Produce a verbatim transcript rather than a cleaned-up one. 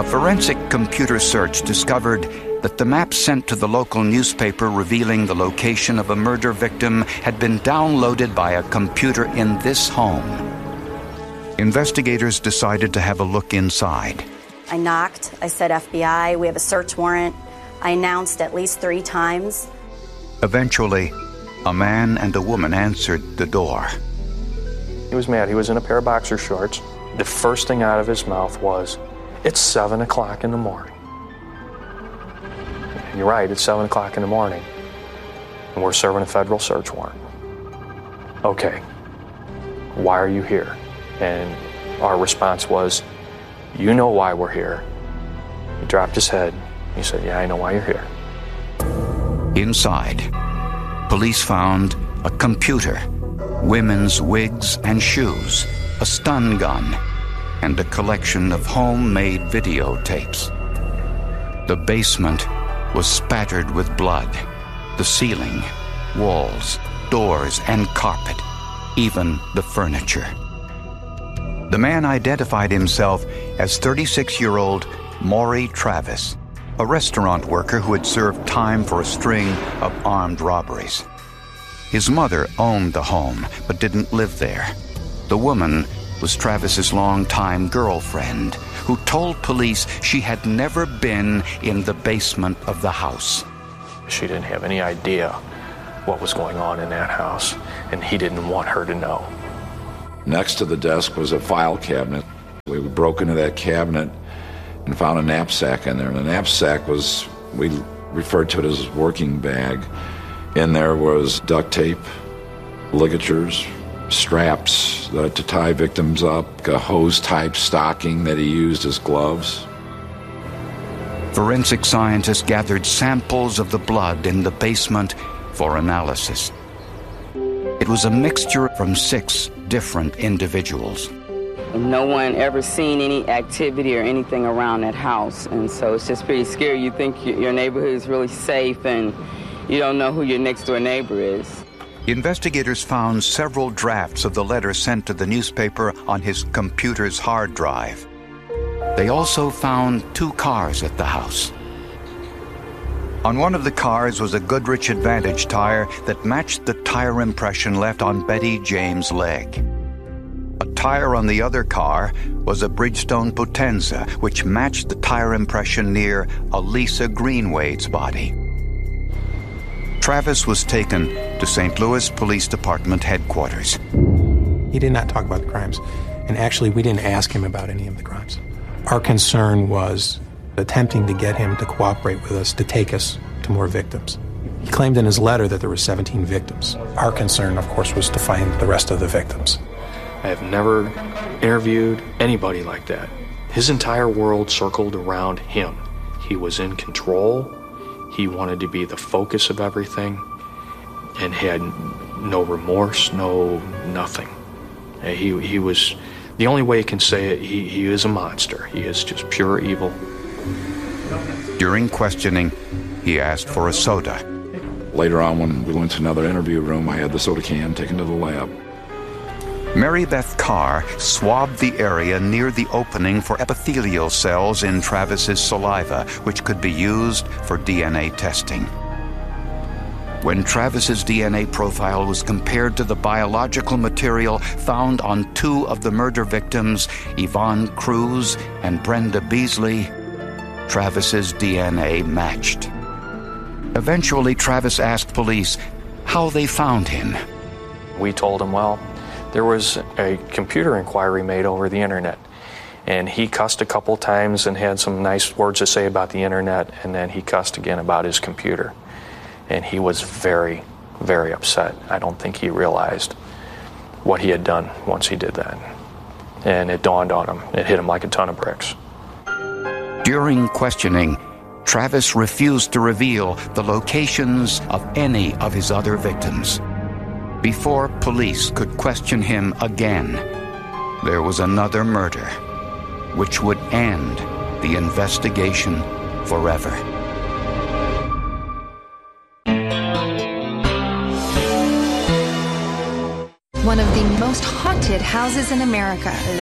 A forensic computer search discovered that the map sent to the local newspaper revealing the location of a murder victim had been downloaded by a computer in this home. Investigators decided to have a look inside. I knocked. I said, F B I, we have a search warrant. I announced at least three times. Eventually, a man and a woman answered the door. He was mad. He was in a pair of boxer shorts. The first thing out of his mouth was, "It's seven o'clock in the morning." You're right, it's seven o'clock in the morning, and we're serving a federal search warrant. Okay, why are you here? And our response was, "You know why we're here." He dropped his head. He said, "Yeah, I know why you're here." Inside, police found a computer, women's wigs and shoes, a stun gun, and a collection of homemade videotapes. The basement was spattered with blood. The ceiling, walls, doors, and carpet, even the furniture. The man identified himself as thirty-six-year-old Maury Travis, a restaurant worker who had served time for a string of armed robberies. His mother owned the home, but didn't live there. The woman was Travis's longtime girlfriend, who told police she had never been in the basement of the house. She didn't have any idea what was going on in that house, and he didn't want her to know. Next to the desk was a file cabinet. We broke into that cabinet and found a knapsack in there. And the knapsack was, we referred to it as a working bag. In there was duct tape, ligatures, straps uh, to tie victims up, a hose-type stocking that he used as gloves. Forensic scientists gathered samples of the blood in the basement for analysis. It was a mixture from six different individuals. No one ever seen any activity or anything around that house, and so it's just pretty scary. You think your neighborhood is really safe, and you don't know who your next-door neighbor is. Investigators found several drafts of the letter sent to the newspaper on his computer's hard drive. They also found two cars at the house. On one of the cars was a Goodrich Advantage tire that matched the tire impression left on Betty James' leg. A tire on the other car was a Bridgestone Potenza, which matched the tire impression near Elisa Greenwade's body. Travis was taken to Saint Louis Police Department headquarters. He did not talk about the crimes, and actually we didn't ask him about any of the crimes. Our concern was attempting to get him to cooperate with us to take us to more victims. He claimed in his letter that there were seventeen victims. Our concern, of course, was to find the rest of the victims. I have never interviewed anybody like that. His entire world circled around him. He was in control. He wanted to be the focus of everything and had no remorse, no nothing. He he was, the only way you can say it, he, he is a monster. He is just pure evil. During questioning, he asked for a soda. Later on, when we went to another interview room, I had the soda can taken to the lab. Mary Beth Carr swabbed the area near the opening for epithelial cells in Travis's saliva, which could be used for D N A testing. When Travis's D N A profile was compared to the biological material found on two of the murder victims, Yvonne Cruz and Brenda Beasley, Travis's D N A matched. Eventually, Travis asked police how they found him. We told him, well, there was a computer inquiry made over the internet, and he cussed a couple times and had some nice words to say about the internet, and then he cussed again about his computer. And he was very, very upset. I don't think he realized what he had done once he did that. And it dawned on him. It hit him like a ton of bricks. During questioning, Travis refused to reveal the locations of any of his other victims. Before police could question him again, there was another murder, which would end the investigation forever. One of the most haunted houses in America.